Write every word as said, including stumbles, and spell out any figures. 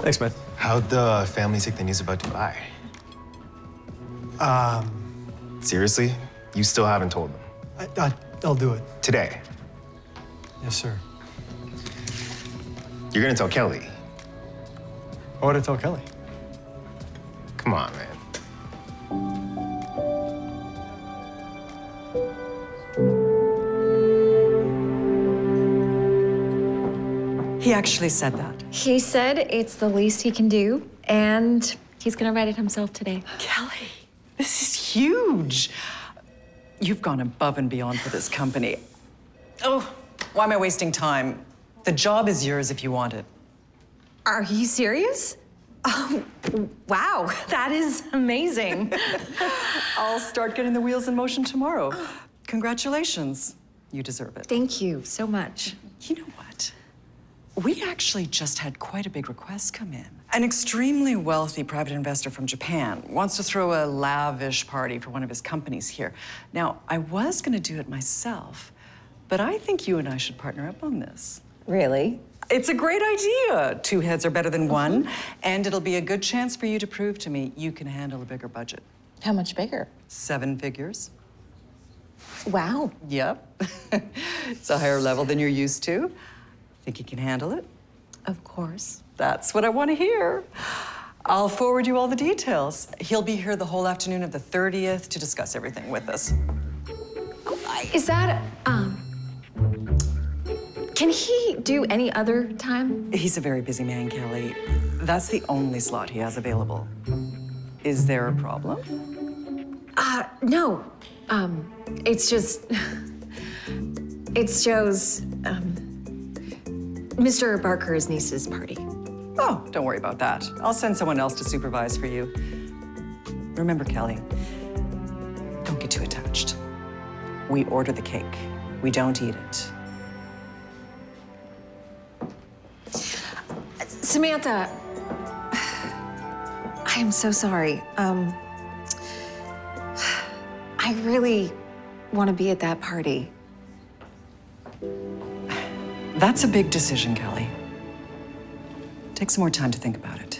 Thanks, man. How'd the family take the news about Dubai? Um, Seriously? You still haven't told them? I, I, I'll do it. Today? Yes, sir. You're gonna tell Kelly? Why would I tell Kelly? Come on, man. He actually said that. He said it's the least he can do, and he's gonna write it himself today. Kelly, this is huge. You've gone above and beyond for this company. Oh, why am I wasting time? The job is yours if you want it. Are you serious? Oh, wow, that is amazing. I'll start getting the wheels in motion tomorrow. Congratulations. You deserve it. Thank you so much. You know what? We actually just had quite a big request come in. An extremely wealthy private investor from Japan wants to throw a lavish party for one of his companies here. Now, I was gonna do it myself, but I think you and I should partner up on this. Really? It's a great idea. Two heads are better than one, and it'll be a good chance for you to prove to me you can handle a bigger budget. How much bigger? Seven figures. Wow. Yep. It's a higher level than you're used to. Think you can handle it? Of course. That's what I want to hear. I'll forward you all the details. He'll be here the whole afternoon of the thirtieth to discuss everything with us. Is that, um, can he do any other time? He's a very busy man, Kelly. That's the only slot he has available. Is there a problem? Uh, no. Um, it's just, it's Joe's, um, Mister Barker's niece's party. Oh, don't worry about that. I'll send someone else to supervise for you. Remember, Kelly, don't get too attached. We order the cake. We don't eat it. Samantha, I am so sorry. Um, I really want to be at that party. That's a big decision, Kelly. Take some more time to think about it.